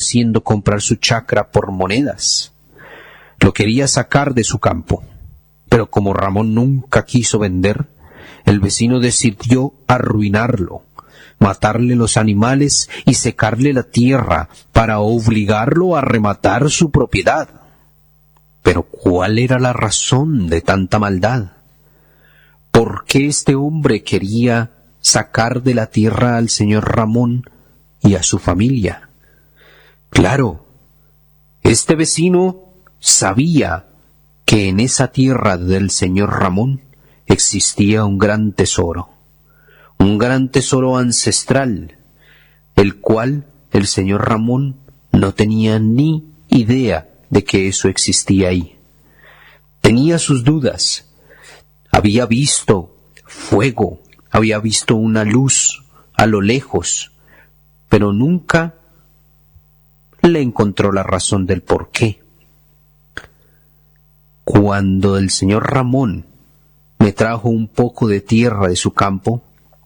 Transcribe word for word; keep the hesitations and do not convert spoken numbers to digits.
ofreciendo comprar su chacra por monedas. Lo quería sacar de su campo, pero como Ramón nunca quiso vender, el vecino decidió arruinarlo, matarle los animales y secarle la tierra para obligarlo a rematar su propiedad. Pero ¿cuál era la razón de tanta maldad? ¿Por qué este hombre quería sacar de la tierra al señor Ramón y a su familia? Claro, este vecino sabía que en esa tierra del señor Ramón existía un gran tesoro, un gran tesoro ancestral, el cual el señor Ramón no tenía ni idea de que eso existía ahí. Tenía sus dudas. Había visto fuego, había visto una luz a lo lejos, pero nunca le encontró la razón del por qué. Cuando el señor Ramón me trajo un poco de tierra de su campo,